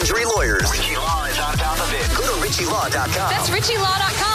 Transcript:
Luxury Lawyers. Richie Law is on top of it. Go to RichieLaw.com. That's RichieLaw.com.